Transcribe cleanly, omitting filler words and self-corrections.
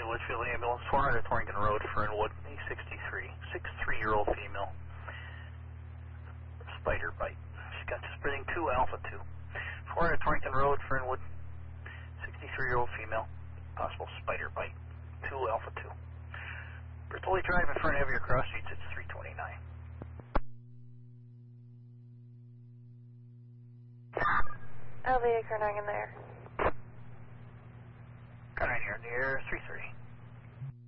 Litchfield Ambulance, 400 Torrington Road, Fernwood, a 63-year-old female. Spider bite. She's got just breathing 2 alpha 2. 400 Torrington Road, Fernwood, 63-year-old female. Possible spider bite. 2 alpha 2. Bertoli Drive in front of your cross streets, it's 329. Elvia Carnage in there. Carnage, you're in the air, 3-3.